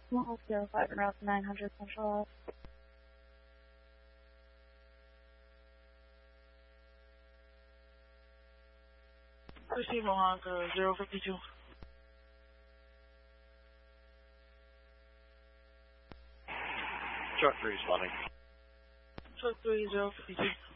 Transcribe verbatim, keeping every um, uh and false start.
Small zero five route nine hundred Central. Receive Alonzo zero fifty two. Truck three responding. Truck three zero fifty two.